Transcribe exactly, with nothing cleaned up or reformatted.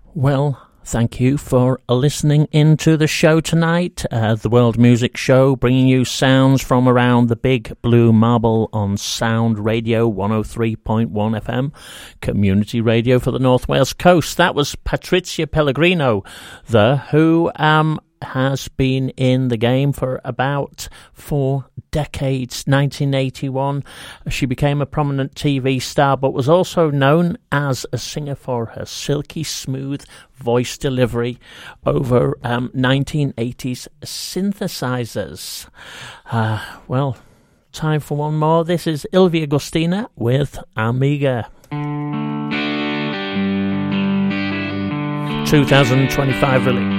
Well, thank you for listening into the show tonight, uh, the World Music Show, bringing you sounds from around the Big Blue Marble on Sound Radio one oh three point one F M, community radio for the North Wales coast. That was Patrizia Pellegrino, the who um, has been in the game for about four decades. nineteen eighty-one, she became a prominent T V star, but was also known as a singer for her silky smooth voice delivery over um, nineteen eighties synthesizers. Uh, well, time for one more. This is Ilvia Agostina with Amiga. twenty twenty-five release.